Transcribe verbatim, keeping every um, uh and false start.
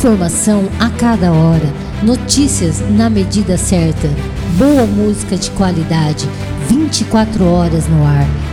Informação a cada hora, notícias na medida certa, boa música de qualidade, vinte e quatro horas no ar.